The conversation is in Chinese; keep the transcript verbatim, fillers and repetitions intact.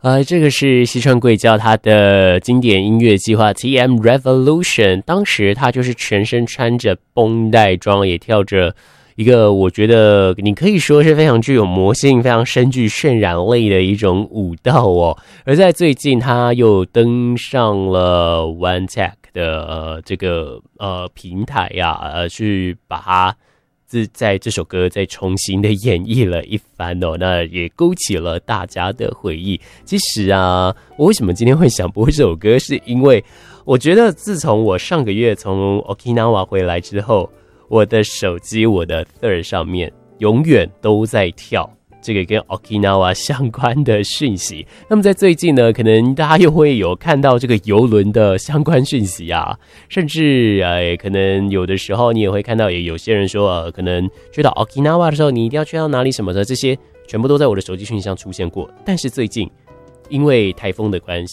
呃，这个是西川贵教他的经典音乐计划 T M Revolution， 当时他就是全身穿着绷带装，也跳着一个我觉得你可以说是非常具有魔性、非常深具渲染力的一种舞蹈哦。而在最近，他又登上了 One Tech 的呃这个呃平台呀、啊，呃去把它在这首歌再重新的演绎了一番哦，那也勾起了大家的回忆。其实啊，我为什么今天会想播这首歌，是因为我觉得自从我上个月从 Okinawa 回来之后，我的手机我的 Third 上面永远都在跳这个跟 Okinawa 相关的讯息。那么在最近呢，可能大家又会有看到这个邮轮的相关讯息啊，甚至呃，可能有的时候你也会看到，也有些人说，呃，可能去到 Okinawa 的时候，你一定要去到哪里什么的，这些全部都在我的手机讯息上出现过。但是最近因为台风的关系，